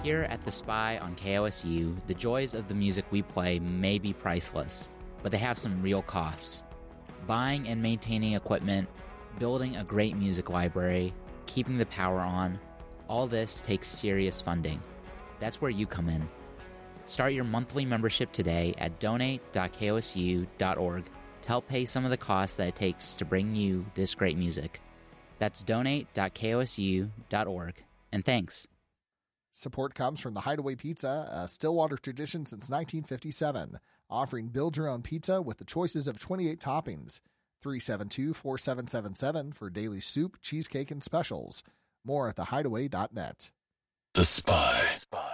Here at The Spy on KOSU, the joys of the music we play may be priceless, but they have some real costs. Buying and maintaining equipment, building a great music library, keeping the power on, all this takes serious funding. That's where you come in. Start your monthly membership today at donate.kosu.org to help pay some of the costs that it takes to bring you this great music. That's donate.kosu.org. And thanks. Support comes from the Hideaway Pizza, a Stillwater tradition since 1957, offering build-your-own pizza with the choices of 28 toppings. 372-4777 for daily soup, cheesecake, and specials. More at thehideaway.net. The Spy.